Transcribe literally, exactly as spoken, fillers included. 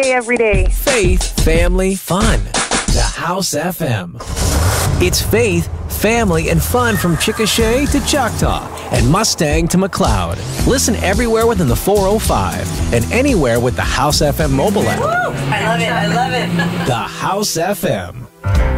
every day. Faith, family, fun. The House F M. It's faith, family, and fun from Chickasha to Choctaw and Mustang to McLeod. Listen everywhere within the four oh five and anywhere with the House F M mobile app. Woo! I love it. I love it. The House F M.